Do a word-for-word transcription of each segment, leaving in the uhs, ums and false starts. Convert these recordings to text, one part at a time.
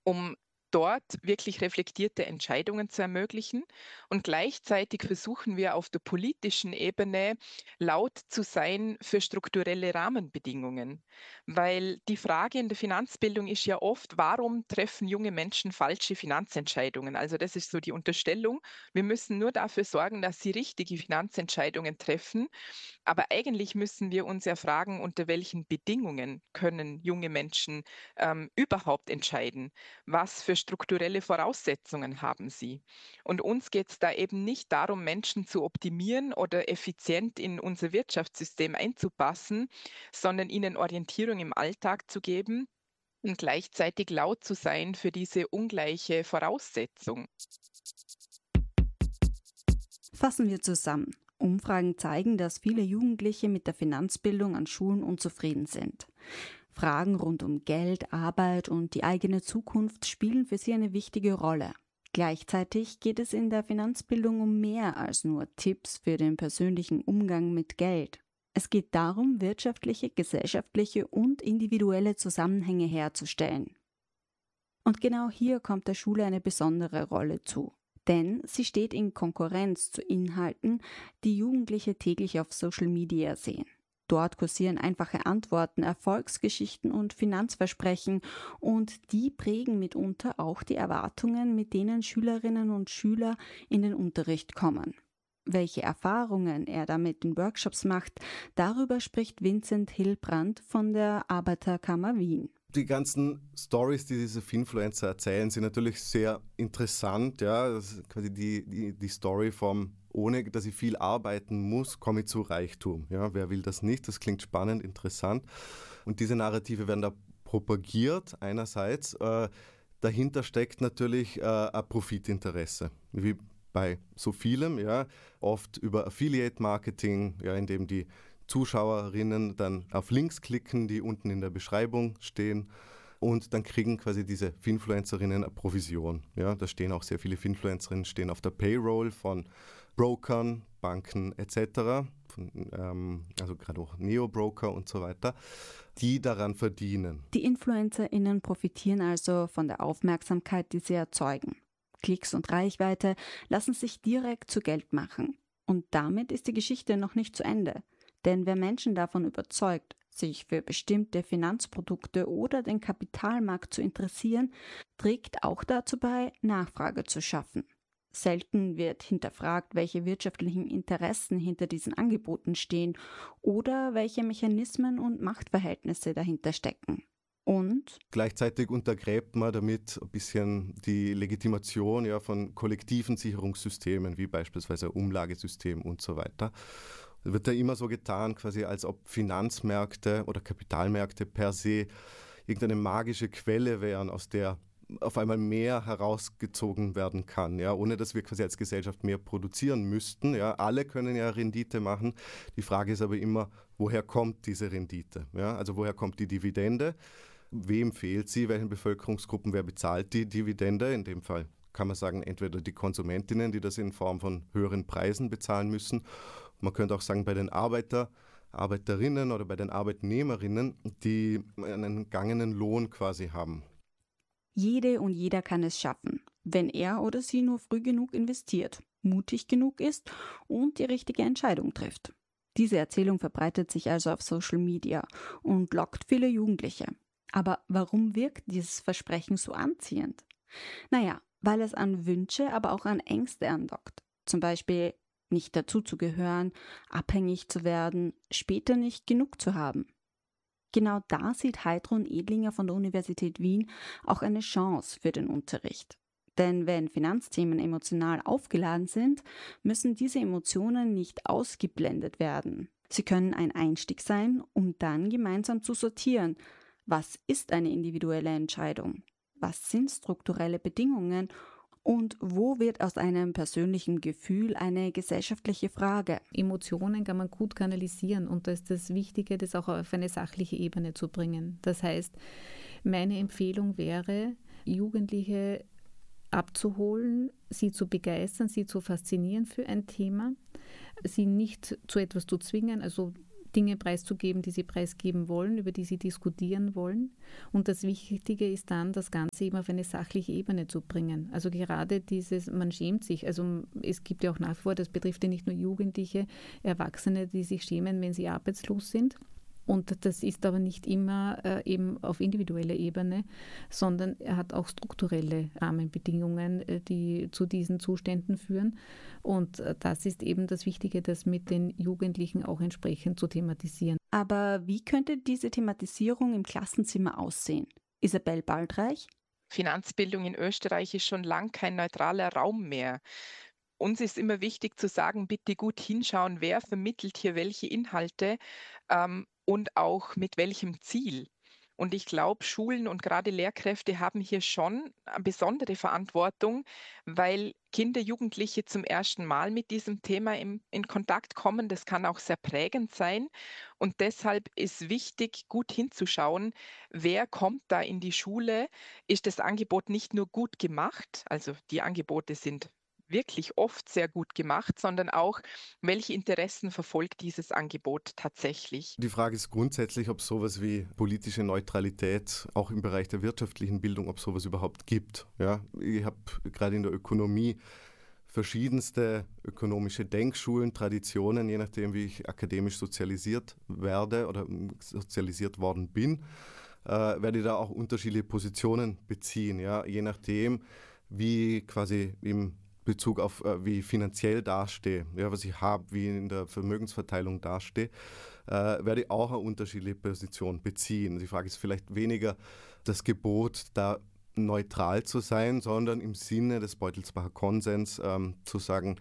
um dort wirklich reflektierte Entscheidungen zu ermöglichen. Und gleichzeitig versuchen wir auf der politischen Ebene laut zu sein für strukturelle Rahmenbedingungen. Weil die Frage in der Finanzbildung ist ja oft, warum treffen junge Menschen falsche Finanzentscheidungen? Also das ist so die Unterstellung. Wir müssen nur dafür sorgen, dass sie richtige Finanzentscheidungen treffen. Aber eigentlich müssen wir uns ja fragen, unter welchen Bedingungen können junge Menschen ähm, überhaupt entscheiden? Was für strukturelle Voraussetzungen haben sie? Und uns geht es da eben nicht darum, Menschen zu optimieren oder effizient in unser Wirtschaftssystem einzupassen, sondern ihnen Orientierung im Alltag zu geben und gleichzeitig laut zu sein für diese ungleiche Voraussetzung. Fassen wir zusammen. Umfragen zeigen, dass viele Jugendliche mit der Finanzbildung an Schulen unzufrieden sind. Fragen rund um Geld, Arbeit und die eigene Zukunft spielen für sie eine wichtige Rolle. Gleichzeitig geht es in der Finanzbildung um mehr als nur Tipps für den persönlichen Umgang mit Geld. Es geht darum, wirtschaftliche, gesellschaftliche und individuelle Zusammenhänge herzustellen. Und genau hier kommt der Schule eine besondere Rolle zu. Denn sie steht in Konkurrenz zu Inhalten, die Jugendliche täglich auf Social Media sehen. Dort kursieren einfache Antworten, Erfolgsgeschichten und Finanzversprechen und die prägen mitunter auch die Erwartungen, mit denen Schülerinnen und Schüler in den Unterricht kommen. Welche Erfahrungen er damit in Workshops macht, darüber spricht Vincent Hillbrand von der Arbeiterkammer Wien. Die ganzen Stories, die diese Finfluencer erzählen, sind natürlich sehr interessant. Ja, das ist quasi die, die, die Story vom, ohne dass ich viel arbeiten muss, komme ich zu Reichtum. Ja, wer will das nicht? Das klingt spannend, interessant. Und diese Narrative werden da propagiert einerseits. Äh, dahinter steckt natürlich äh, ein Profitinteresse, wie bei so vielem, ja, oft über Affiliate-Marketing, ja, in dem die Zuschauerinnen dann auf Links klicken, die unten in der Beschreibung stehen und dann kriegen quasi diese Finfluencerinnen eine Provision. Ja, da stehen auch sehr viele Finfluencerinnen stehen auf der Payroll von Brokern, Banken et cetera, von, ähm, also gerade auch Neo-Broker und so weiter, die daran verdienen. Die InfluencerInnen profitieren also von der Aufmerksamkeit, die sie erzeugen. Klicks und Reichweite lassen sich direkt zu Geld machen. Und damit ist die Geschichte noch nicht zu Ende. Denn wer Menschen davon überzeugt, sich für bestimmte Finanzprodukte oder den Kapitalmarkt zu interessieren, trägt auch dazu bei, Nachfrage zu schaffen. Selten wird hinterfragt, welche wirtschaftlichen Interessen hinter diesen Angeboten stehen oder welche Mechanismen und Machtverhältnisse dahinter stecken. Und gleichzeitig untergräbt man damit ein bisschen die Legitimation, ja, von kollektiven Sicherungssystemen, wie beispielsweise Umlagesystem und so weiter. Es wird ja immer so getan, quasi als ob Finanzmärkte oder Kapitalmärkte per se irgendeine magische Quelle wären, aus der auf einmal mehr herausgezogen werden kann, ja, ohne dass wir quasi als Gesellschaft mehr produzieren müssten. Ja. Alle können ja Rendite machen. Die Frage ist aber immer, woher kommt diese Rendite? Ja? Also woher kommt die Dividende? Wem fehlt sie? Welchen Bevölkerungsgruppen? Wer bezahlt die Dividende? In dem Fall kann man sagen, entweder die Konsumentinnen, die das in Form von höheren Preisen bezahlen müssen. Man könnte auch sagen, bei den Arbeiter, Arbeiterinnen oder bei den Arbeitnehmerinnen, die einen gangenen Lohn quasi haben. Jede und jeder kann es schaffen, wenn er oder sie nur früh genug investiert, mutig genug ist und die richtige Entscheidung trifft. Diese Erzählung verbreitet sich also auf Social Media und lockt viele Jugendliche. Aber warum wirkt dieses Versprechen so anziehend? Naja, weil es an Wünsche, aber auch an Ängste andockt. Zum Beispiel nicht dazuzugehören, abhängig zu werden, später nicht genug zu haben. Genau da sieht Heidrun Edlinger von der Universität Wien auch eine Chance für den Unterricht. Denn wenn Finanzthemen emotional aufgeladen sind, müssen diese Emotionen nicht ausgeblendet werden. Sie können ein Einstieg sein, um dann gemeinsam zu sortieren. Was ist eine individuelle Entscheidung? Was sind strukturelle Bedingungen? Und wo wird aus einem persönlichen Gefühl eine gesellschaftliche Frage? Emotionen kann man gut kanalisieren und da ist das Wichtige, das auch auf eine sachliche Ebene zu bringen. Das heißt, meine Empfehlung wäre, Jugendliche abzuholen, sie zu begeistern, sie zu faszinieren für ein Thema, sie nicht zu etwas zu zwingen, also Dinge preiszugeben, die sie preisgeben wollen, über die sie diskutieren wollen. Und das Wichtige ist dann, das Ganze eben auf eine sachliche Ebene zu bringen. Also gerade dieses, man schämt sich, also es gibt ja auch nach wie vor, das betrifft ja nicht nur Jugendliche, Erwachsene, die sich schämen, wenn sie arbeitslos sind. Und das ist aber nicht immer äh, eben auf individueller Ebene, sondern er hat auch strukturelle Rahmenbedingungen, äh, die zu diesen Zuständen führen. Und äh, das ist eben das Wichtige, das mit den Jugendlichen auch entsprechend zu thematisieren. Aber wie könnte diese Thematisierung im Klassenzimmer aussehen? Isabel Baldreich? Finanzbildung in Österreich ist schon lang kein neutraler Raum mehr. Uns ist immer wichtig zu sagen, bitte gut hinschauen, wer vermittelt hier welche Inhalte ähm, und auch mit welchem Ziel. Und ich glaube, Schulen und gerade Lehrkräfte haben hier schon eine besondere Verantwortung, weil Kinder, Jugendliche zum ersten Mal mit diesem Thema im, in Kontakt kommen. Das kann auch sehr prägend sein. Und deshalb ist wichtig, gut hinzuschauen, wer kommt da in die Schule. Ist das Angebot nicht nur gut gemacht, also die Angebote sind wirklich oft sehr gut gemacht, sondern auch, welche Interessen verfolgt dieses Angebot tatsächlich. Die Frage ist grundsätzlich, ob es sowas wie politische Neutralität auch im Bereich der wirtschaftlichen Bildung, ob es sowas überhaupt gibt. Ja, ich habe gerade in der Ökonomie verschiedenste ökonomische Denkschulen, Traditionen, je nachdem, wie ich akademisch sozialisiert werde oder sozialisiert worden bin, äh, werde ich da auch unterschiedliche Positionen beziehen, ja, je nachdem, wie quasi im Bezug auf, äh, wie ich finanziell dastehe, ja, was ich habe, wie ich in der Vermögensverteilung dastehe, äh, werde ich auch eine unterschiedliche Position beziehen. Die Frage ist vielleicht weniger das Gebot, da neutral zu sein, sondern im Sinne des Beutelsbacher Konsens ähm, zu sagen,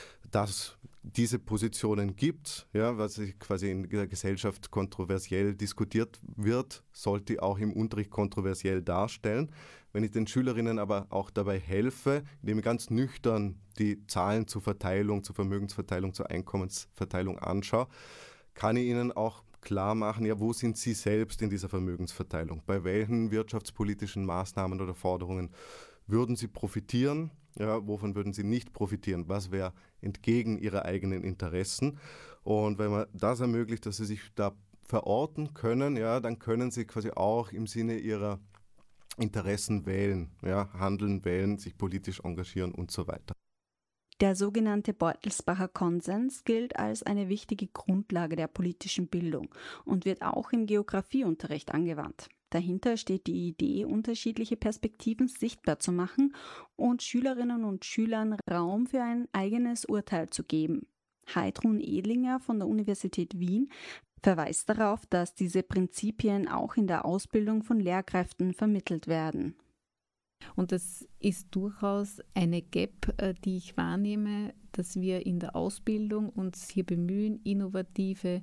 dass diese Positionen gibt, ja, was quasi in der Gesellschaft kontroversiell diskutiert wird, sollte auch im Unterricht kontroversiell darstellen. Wenn ich den Schülerinnen aber auch dabei helfe, indem ich ganz nüchtern die Zahlen zur Verteilung, zur Vermögensverteilung, zur Einkommensverteilung anschaue, kann ich ihnen auch klar machen, ja, wo sind sie selbst in dieser Vermögensverteilung? Bei welchen wirtschaftspolitischen Maßnahmen oder Forderungen würden sie profitieren? Ja, wovon würden sie nicht profitieren? Was wäre entgegen ihrer eigenen Interessen? Und wenn man das ermöglicht, dass sie sich da verorten können, ja, dann können sie quasi auch im Sinne ihrer Interessen wählen, ja, handeln, wählen, sich politisch engagieren und so weiter. Der sogenannte Beutelsbacher Konsens gilt als eine wichtige Grundlage der politischen Bildung und wird auch im Geografieunterricht angewandt. Dahinter steht die Idee, unterschiedliche Perspektiven sichtbar zu machen und Schülerinnen und Schülern Raum für ein eigenes Urteil zu geben. Heidrun Edlinger von der Universität Wien verweist darauf, dass diese Prinzipien auch in der Ausbildung von Lehrkräften vermittelt werden. Und das ist durchaus eine Gap, die ich wahrnehme, dass wir in der Ausbildung uns hier bemühen, innovative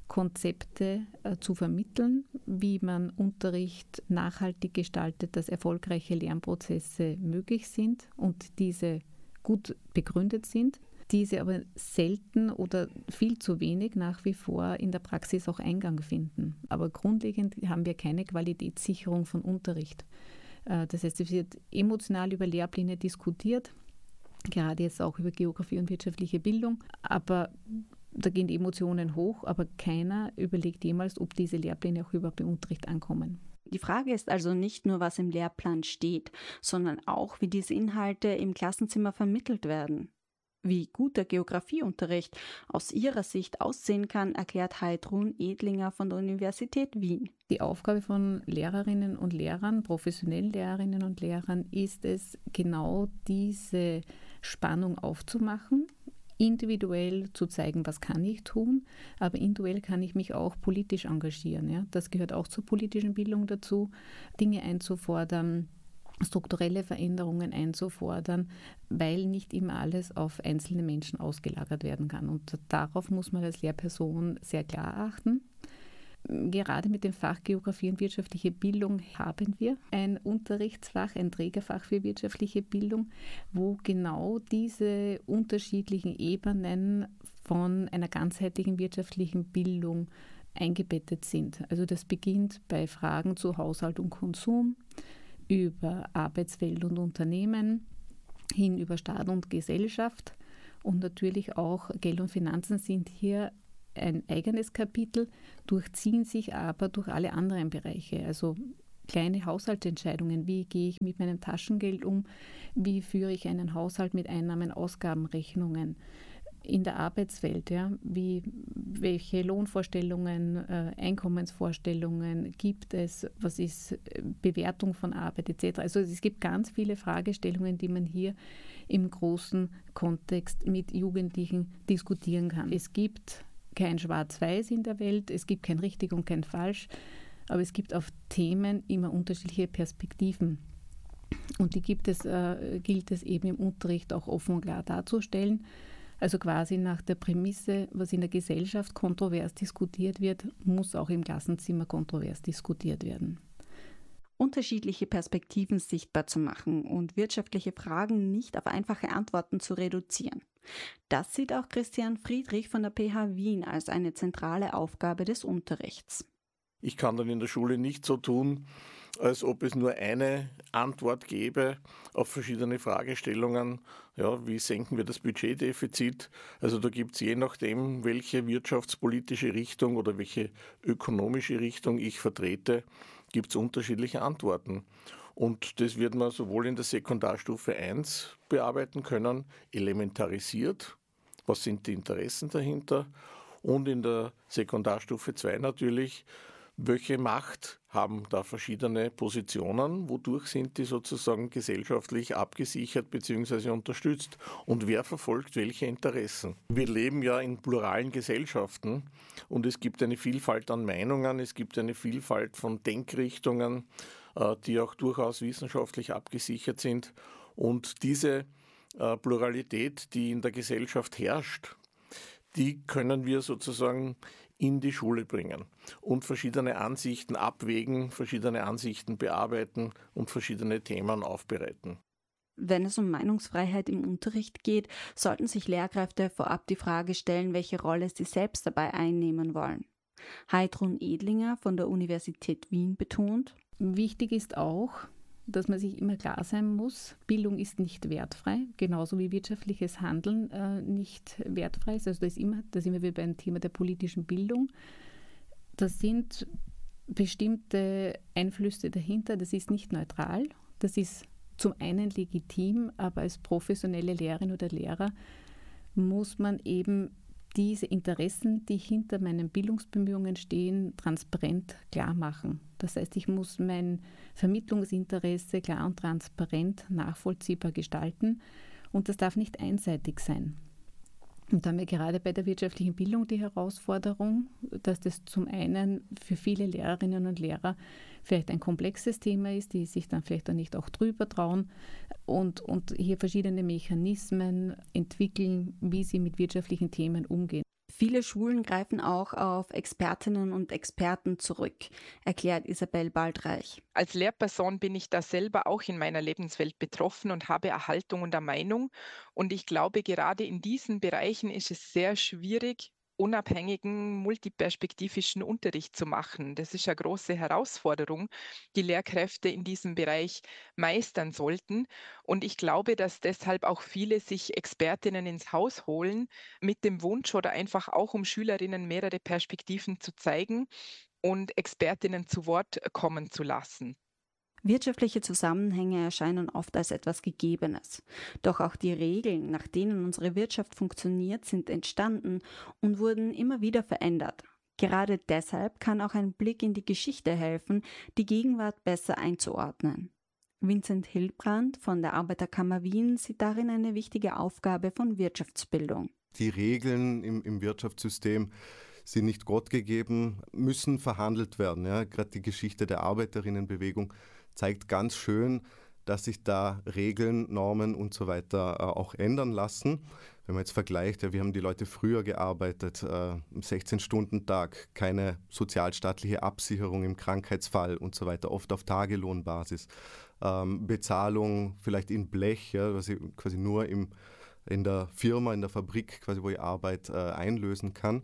Konzepte äh, zu vermitteln, wie man Unterricht nachhaltig gestaltet, dass erfolgreiche Lernprozesse möglich sind und diese gut begründet sind, diese aber selten oder viel zu wenig nach wie vor in der Praxis auch Eingang finden. Aber grundlegend haben wir keine Qualitätssicherung von Unterricht. Äh, das heißt, es wird emotional über Lehrpläne diskutiert, gerade jetzt auch über Geografie und wirtschaftliche Bildung, aber da gehen die Emotionen hoch, aber keiner überlegt jemals, ob diese Lehrpläne auch überhaupt im Unterricht ankommen. Die Frage ist also nicht nur, was im Lehrplan steht, sondern auch, wie diese Inhalte im Klassenzimmer vermittelt werden. Wie gut der Geografieunterricht aus ihrer Sicht aussehen kann, erklärt Heidrun Edlinger von der Universität Wien. Die Aufgabe von Lehrerinnen und Lehrern, professionellen Lehrerinnen und Lehrern, ist es, genau diese Spannung aufzumachen, individuell zu zeigen, was kann ich tun, aber individuell kann ich mich auch politisch engagieren. Ja? Das gehört auch zur politischen Bildung dazu, Dinge einzufordern, strukturelle Veränderungen einzufordern, weil nicht immer alles auf einzelne Menschen ausgelagert werden kann. Und darauf muss man als Lehrperson sehr klar achten. Gerade mit dem Fach Geografie und wirtschaftliche Bildung haben wir ein Unterrichtsfach, ein Trägerfach für wirtschaftliche Bildung, wo genau diese unterschiedlichen Ebenen von einer ganzheitlichen wirtschaftlichen Bildung eingebettet sind. Also das beginnt bei Fragen zu Haushalt und Konsum, über Arbeitswelt und Unternehmen, hin über Staat und Gesellschaft und natürlich auch Geld und Finanzen sind hier ein eigenes Kapitel, durchziehen sich aber durch alle anderen Bereiche. Also kleine Haushaltsentscheidungen, wie gehe ich mit meinem Taschengeld um, wie führe ich einen Haushalt mit Einnahmen, Ausgabenrechnungen. In der Arbeitswelt, ja, wie, welche Lohnvorstellungen, äh, Einkommensvorstellungen gibt es, was ist Bewertung von Arbeit et cetera. Also es gibt ganz viele Fragestellungen, die man hier im großen Kontext mit Jugendlichen diskutieren kann. Es gibt kein Schwarz-Weiß in der Welt, es gibt kein Richtig und kein Falsch, aber es gibt auf Themen immer unterschiedliche Perspektiven. Und die gibt es, äh, gilt es eben im Unterricht auch offen und klar darzustellen. Also quasi nach der Prämisse, was in der Gesellschaft kontrovers diskutiert wird, muss auch im Klassenzimmer kontrovers diskutiert werden. Unterschiedliche Perspektiven sichtbar zu machen und wirtschaftliche Fragen nicht auf einfache Antworten zu reduzieren. Das sieht auch Christian Friedrich von der P H Wien als eine zentrale Aufgabe des Unterrichts. Ich kann dann in der Schule nicht so tun, als ob es nur eine Antwort gäbe auf verschiedene Fragestellungen. Ja, wie senken wir das Budgetdefizit? Also da gibt es je nachdem, welche wirtschaftspolitische Richtung oder welche ökonomische Richtung ich vertrete, gibt es unterschiedliche Antworten. Und das wird man sowohl in der Sekundarstufe eins bearbeiten können, elementarisiert, was sind die Interessen dahinter, und in der Sekundarstufe zwei natürlich, welche Macht haben da verschiedene Positionen, wodurch sind die sozusagen gesellschaftlich abgesichert bzw. unterstützt und wer verfolgt welche Interessen. Wir leben ja in pluralen Gesellschaften und es gibt eine Vielfalt an Meinungen, es gibt eine Vielfalt von Denkrichtungen, die auch durchaus wissenschaftlich abgesichert sind, und diese Pluralität, die in der Gesellschaft herrscht, die können wir sozusagen in die Schule bringen und verschiedene Ansichten abwägen, verschiedene Ansichten bearbeiten und verschiedene Themen aufbereiten. Wenn es um Meinungsfreiheit im Unterricht geht, sollten sich Lehrkräfte vorab die Frage stellen, welche Rolle sie selbst dabei einnehmen wollen. Heidrun Edlinger von der Universität Wien betont: Wichtig ist auch, dass man sich immer klar sein muss, Bildung ist nicht wertfrei, genauso wie wirtschaftliches Handeln äh, nicht wertfrei ist. Also da ist immer, da sind wir wieder beim Thema der politischen Bildung. Das sind bestimmte Einflüsse dahinter, das ist nicht neutral, das ist zum einen legitim, aber als professionelle Lehrerin oder Lehrer muss man eben diese Interessen, die hinter meinen Bildungsbemühungen stehen, transparent klar machen. Das heißt, ich muss mein Vermittlungsinteresse klar und transparent nachvollziehbar gestalten und das darf nicht einseitig sein. Und da haben wir gerade bei der wirtschaftlichen Bildung die Herausforderung, dass das zum einen für viele Lehrerinnen und Lehrer vielleicht ein komplexes Thema ist, die sich dann vielleicht auch nicht auch drüber trauen und, und hier verschiedene Mechanismen entwickeln, wie sie mit wirtschaftlichen Themen umgehen. Viele Schulen greifen auch auf Expertinnen und Experten zurück, erklärt Isabel Baldreich. Als Lehrperson bin ich da selber auch in meiner Lebenswelt betroffen und habe Erhaltungen der Meinung. Und ich glaube, gerade in diesen Bereichen ist es sehr schwierig, unabhängigen, multiperspektivischen Unterricht zu machen. Das ist eine große Herausforderung, die Lehrkräfte in diesem Bereich meistern sollten. Und ich glaube, dass deshalb auch viele sich Expertinnen ins Haus holen, mit dem Wunsch oder einfach auch, um Schülerinnen mehrere Perspektiven zu zeigen und Expertinnen zu Wort kommen zu lassen. Wirtschaftliche Zusammenhänge erscheinen oft als etwas Gegebenes. Doch auch die Regeln, nach denen unsere Wirtschaft funktioniert, sind entstanden und wurden immer wieder verändert. Gerade deshalb kann auch ein Blick in die Geschichte helfen, die Gegenwart besser einzuordnen. Vincent Hilbrand von der Arbeiterkammer Wien sieht darin eine wichtige Aufgabe von Wirtschaftsbildung. Die Regeln im, im Wirtschaftssystem sind nicht Gott gegeben, müssen verhandelt werden. Ja, gerade die Geschichte der Arbeiterinnenbewegung zeigt ganz schön, dass sich da Regeln, Normen und so weiter äh, auch ändern lassen. Wenn man jetzt vergleicht, ja, wir haben die Leute früher gearbeitet, äh, sechzehn-Stunden-Tag, keine sozialstaatliche Absicherung im Krankheitsfall und so weiter, oft auf Tagelohnbasis. Ähm, Bezahlung vielleicht in Blech, ja, was ich quasi nur im, in der Firma, in der Fabrik, quasi, wo ich Arbeit äh, einlösen kann.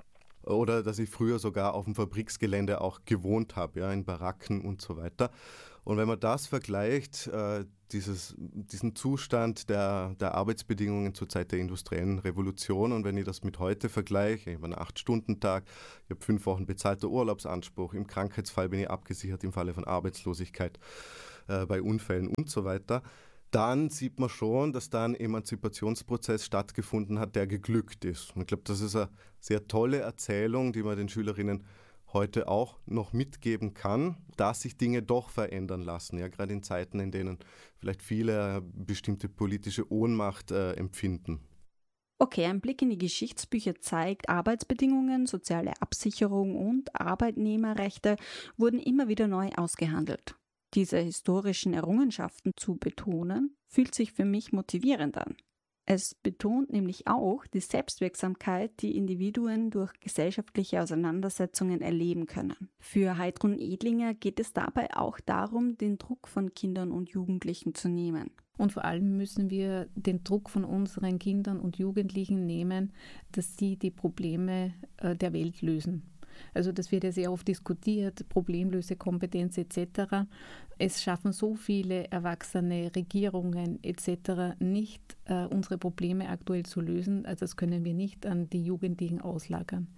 Oder dass ich früher sogar auf dem Fabriksgelände auch gewohnt habe, ja, in Baracken und so weiter. Und wenn man das vergleicht, äh, dieses, diesen Zustand der, der Arbeitsbedingungen zur Zeit der industriellen Revolution. Und wenn ich das mit heute vergleiche, ich habe einen acht-Stunden-Tag, ich habe fünf Wochen bezahlter Urlaubsanspruch, im Krankheitsfall bin ich abgesichert im Falle von Arbeitslosigkeit, äh, bei Unfällen und so weiter, dann sieht man schon, dass da ein Emanzipationsprozess stattgefunden hat, der geglückt ist. Und ich glaube, das ist eine sehr tolle Erzählung, die man den Schülerinnen heute auch noch mitgeben kann, dass sich Dinge doch verändern lassen. Ja, gerade in Zeiten, in denen vielleicht viele bestimmte politische Ohnmacht äh, empfinden. Okay, ein Blick in die Geschichtsbücher zeigt, Arbeitsbedingungen, soziale Absicherung und Arbeitnehmerrechte wurden immer wieder neu ausgehandelt. Diese historischen Errungenschaften zu betonen, fühlt sich für mich motivierend an. Es betont nämlich auch die Selbstwirksamkeit, die Individuen durch gesellschaftliche Auseinandersetzungen erleben können. Für Heidrun Edlinger geht es dabei auch darum, den Druck von Kindern und Jugendlichen zu nehmen. Und vor allem müssen wir den Druck von unseren Kindern und Jugendlichen nehmen, dass sie die Probleme äh, der Welt lösen. Also das wird ja sehr oft diskutiert, Problemlösekompetenz et cetera. Es schaffen so viele erwachsene Regierungen et cetera nicht, äh, unsere Probleme aktuell zu lösen. Also das können wir nicht an die Jugendlichen auslagern.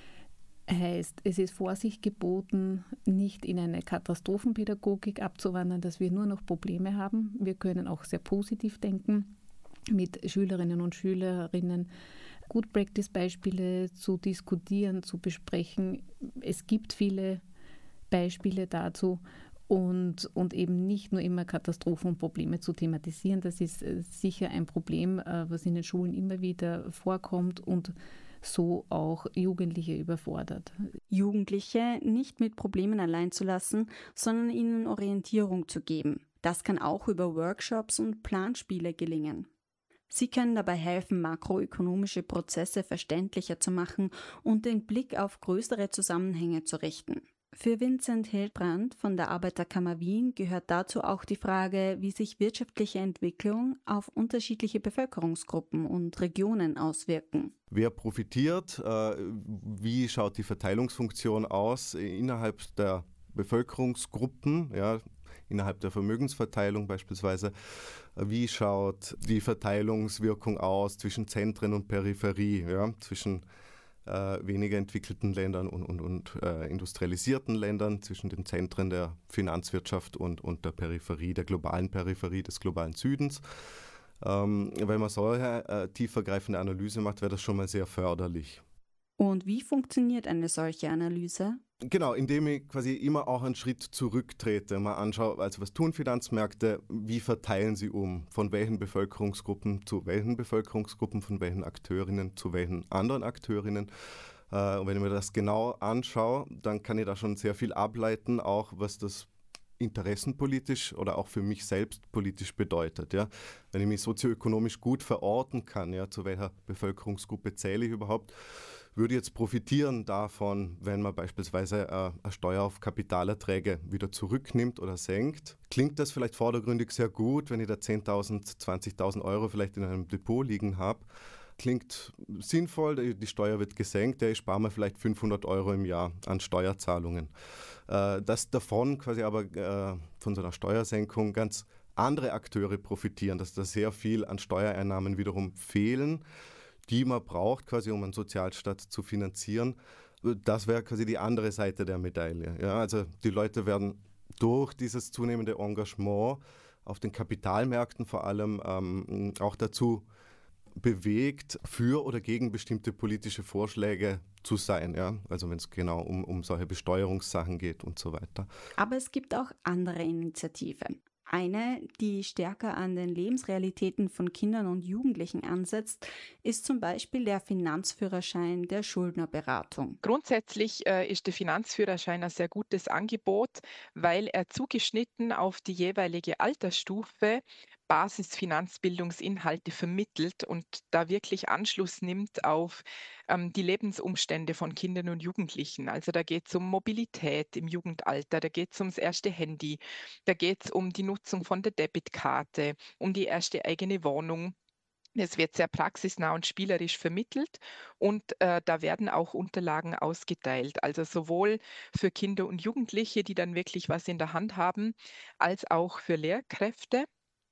Heißt, es ist Vorsicht geboten, nicht in eine Katastrophenpädagogik abzuwandern, dass wir nur noch Probleme haben. Wir können auch sehr positiv denken, mit Schülerinnen und Schülerinnen Good Practice-Beispiele zu diskutieren, zu besprechen. Es gibt viele Beispiele dazu und, und eben nicht nur immer Katastrophen und Probleme zu thematisieren. Das ist äh, sicher ein Problem, äh, was in den Schulen immer wieder vorkommt und so auch Jugendliche überfordert. Jugendliche nicht mit Problemen allein zu lassen, sondern ihnen Orientierung zu geben. Das kann auch über Workshops und Planspiele gelingen. Sie können dabei helfen, makroökonomische Prozesse verständlicher zu machen und den Blick auf größere Zusammenhänge zu richten. Für Vincent Hildbrand von der Arbeiterkammer Wien gehört dazu auch die Frage, wie sich wirtschaftliche Entwicklung auf unterschiedliche Bevölkerungsgruppen und Regionen auswirken. Wer profitiert? Äh, wie schaut die Verteilungsfunktion aus innerhalb der Bevölkerungsgruppen? Ja, innerhalb der Vermögensverteilung beispielsweise. Wie schaut die Verteilungswirkung aus zwischen Zentren und Peripherie, ja, zwischen äh, weniger entwickelten Ländern und, und, und äh, industrialisierten Ländern, zwischen den Zentren der Finanzwirtschaft und, und der Peripherie, der globalen Peripherie des globalen Südens. Ähm, wenn man solche äh, tiefergreifende Analyse macht, wäre das schon mal sehr förderlich. Und wie funktioniert eine solche Analyse? Genau, indem ich quasi immer auch einen Schritt zurücktrete, mal anschaue, also was tun Finanzmärkte, wie verteilen sie um, von welchen Bevölkerungsgruppen zu welchen Bevölkerungsgruppen, von welchen Akteurinnen zu welchen anderen Akteurinnen. Äh, und wenn ich mir das genau anschaue, dann kann ich da schon sehr viel ableiten, auch was das interessenpolitisch oder auch für mich selbst politisch bedeutet. Ja. Wenn ich mich sozioökonomisch gut verorten kann, ja, zu welcher Bevölkerungsgruppe zähle ich überhaupt, würde jetzt profitieren davon, wenn man beispielsweise äh, eine Steuer auf Kapitalerträge wieder zurücknimmt oder senkt. Klingt das vielleicht vordergründig sehr gut, wenn ich da zehntausend, zwanzigtausend Euro vielleicht in einem Depot liegen habe. Klingt sinnvoll, die Steuer wird gesenkt, ich spare mir vielleicht fünfhundert Euro im Jahr an Steuerzahlungen. Äh, dass davon quasi aber äh, von so einer Steuersenkung ganz andere Akteure profitieren, dass da sehr viel an Steuereinnahmen wiederum fehlen, die man braucht, quasi um einen Sozialstaat zu finanzieren. Das wäre quasi die andere Seite der Medaille. Ja, also die Leute werden durch dieses zunehmende Engagement auf den Kapitalmärkten vor allem ähm, auch dazu bewegt, für oder gegen bestimmte politische Vorschläge zu sein. Ja? Also wenn es genau um, um solche Besteuerungssachen geht und so weiter. Aber es gibt auch andere Initiativen. Eine, die stärker an den Lebensrealitäten von Kindern und Jugendlichen ansetzt, ist zum Beispiel der Finanzführerschein der Schuldnerberatung. Grundsätzlich äh, ist der Finanzführerschein ein sehr gutes Angebot, weil er zugeschnitten auf die jeweilige Altersstufe Basisfinanzbildungsinhalte vermittelt und da wirklich Anschluss nimmt auf ähm, die Lebensumstände von Kindern und Jugendlichen. Also da geht es um Mobilität im Jugendalter, da geht es ums erste Handy, da geht es um die Nutzung von der Debitkarte, um die erste eigene Wohnung. Es wird sehr praxisnah und spielerisch vermittelt und äh, da werden auch Unterlagen ausgeteilt. Also sowohl für Kinder und Jugendliche, die dann wirklich was in der Hand haben, als auch für Lehrkräfte.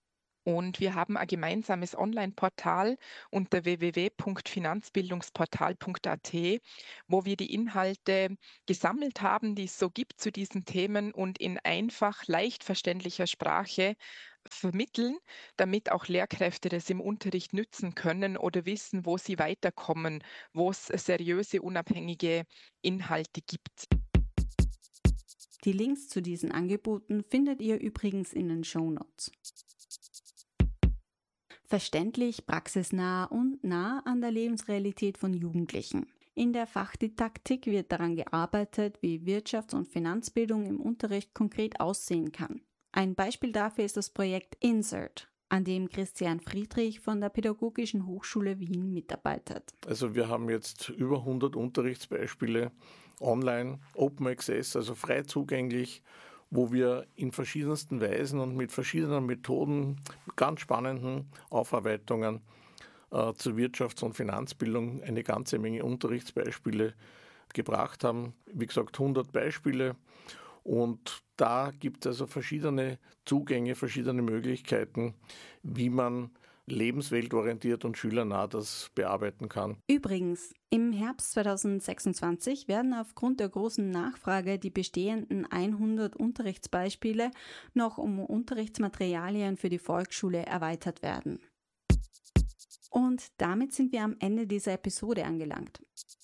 Und wir haben ein gemeinsames Online-Portal unter w w w punkt finanzbildungsportal punkt a t, wo wir die Inhalte gesammelt haben, die es so gibt zu diesen Themen und in einfach, leicht verständlicher Sprache vermitteln, damit auch Lehrkräfte das im Unterricht nützen können oder wissen, wo sie weiterkommen, wo es seriöse, unabhängige Inhalte gibt. Die Links zu diesen Angeboten findet ihr übrigens in den Shownotes. Verständlich, praxisnah und nah an der Lebensrealität von Jugendlichen. In der Fachdidaktik wird daran gearbeitet, wie Wirtschafts- und Finanzbildung im Unterricht konkret aussehen kann. Ein Beispiel dafür ist das Projekt INSERT, an dem Christian Friedrich von der Pädagogischen Hochschule Wien mitarbeitet. Also wir haben jetzt über hundert Unterrichtsbeispiele online, Open Access, also frei zugänglich, wo wir in verschiedensten Weisen und mit verschiedenen Methoden, ganz spannenden Aufarbeitungen äh, zur Wirtschafts- und Finanzbildung eine ganze Menge Unterrichtsbeispiele gebracht haben. Wie gesagt, hundert Beispiele. Und da gibt es also verschiedene Zugänge, verschiedene Möglichkeiten, wie man lebensweltorientiert und schülernah das bearbeiten kann. Übrigens, im Herbst zweitausendsechsundzwanzig werden aufgrund der großen Nachfrage die bestehenden hundert Unterrichtsbeispiele noch um Unterrichtsmaterialien für die Volksschule erweitert werden. Und damit sind wir am Ende dieser Episode angelangt.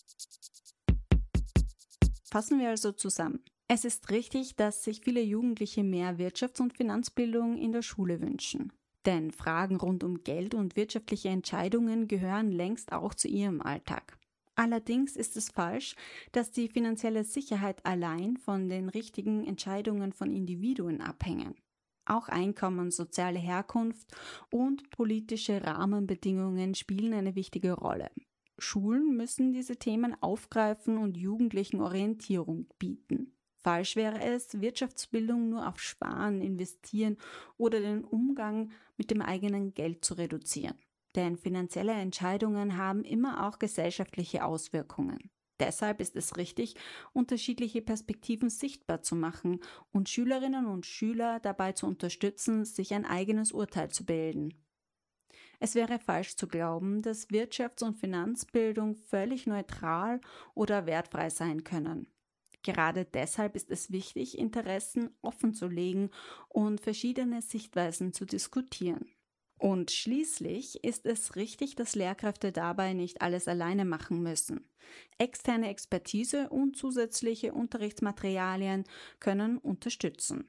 Fassen wir also zusammen. Es ist richtig, dass sich viele Jugendliche mehr Wirtschafts- und Finanzbildung in der Schule wünschen. Denn Fragen rund um Geld und wirtschaftliche Entscheidungen gehören längst auch zu ihrem Alltag. Allerdings ist es falsch, dass die finanzielle Sicherheit allein von den richtigen Entscheidungen von Individuen abhängen. Auch Einkommen, soziale Herkunft und politische Rahmenbedingungen spielen eine wichtige Rolle. Schulen müssen diese Themen aufgreifen und Jugendlichen Orientierung bieten. Falsch wäre es, Wirtschaftsbildung nur auf Sparen, Investieren oder den Umgang mit dem eigenen Geld zu reduzieren. Denn finanzielle Entscheidungen haben immer auch gesellschaftliche Auswirkungen. Deshalb ist es richtig, unterschiedliche Perspektiven sichtbar zu machen und Schülerinnen und Schüler dabei zu unterstützen, sich ein eigenes Urteil zu bilden. Es wäre falsch zu glauben, dass Wirtschafts- und Finanzbildung völlig neutral oder wertfrei sein können. Gerade deshalb ist es wichtig, Interessen offen zu legen und verschiedene Sichtweisen zu diskutieren. Und schließlich ist es richtig, dass Lehrkräfte dabei nicht alles alleine machen müssen. Externe Expertise und zusätzliche Unterrichtsmaterialien können unterstützen.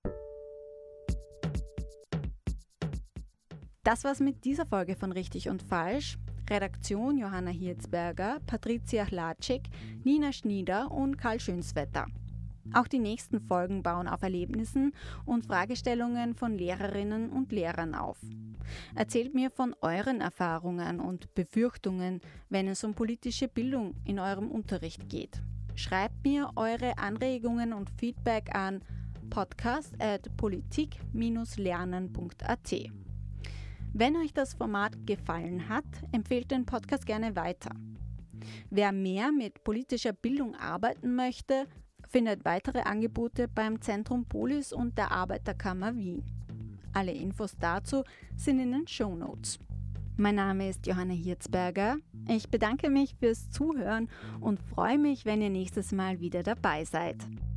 Das war's mit dieser Folge von Richtig und Falsch. Redaktion Johanna Hirzberger, Patricia Hlatschik, Nina Schnieder und Karl Schönswetter. Auch die nächsten Folgen bauen auf Erlebnissen und Fragestellungen von Lehrerinnen und Lehrern auf. Erzählt mir von euren Erfahrungen und Befürchtungen, wenn es um politische Bildung in eurem Unterricht geht. Schreibt mir eure Anregungen und Feedback an podcast at politik dash lernen punkt a t. Wenn euch das Format gefallen hat, empfehlt den Podcast gerne weiter. Wer mehr mit politischer Bildung arbeiten möchte, findet weitere Angebote beim Zentrum Polis und der Arbeiterkammer Wien. Alle Infos dazu sind in den Shownotes. Mein Name ist Johanna Hirzberger. Ich bedanke mich fürs Zuhören und freue mich, wenn ihr nächstes Mal wieder dabei seid.